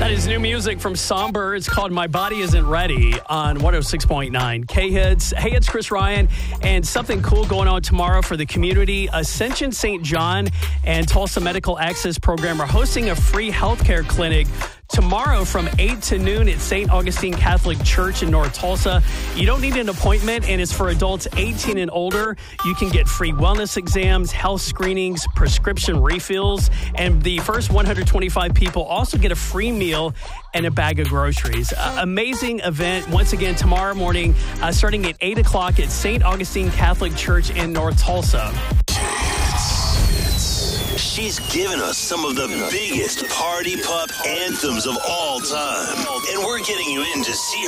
That is new music from Somber. It's called My Body Isn't Ready on 106.9 K-Hits. Hey, it's Chris Ryan, and something cool going on tomorrow for the community. Ascension St. John and Tulsa Medical Access Program are hosting a free healthcare clinic tomorrow from 8 to noon at St. Augustine Catholic Church in North Tulsa. You don't need an appointment, and it's for adults 18 and older. You can get free wellness exams, health screenings, prescription refills, and the first 125 people also get a free meal and a bag of groceries. Amazing event. Once again, tomorrow morning, starting at 8 o'clock at St. Augustine Catholic Church in North Tulsa. She's given us some of the biggest party pup anthems of all time. And we're getting you in to see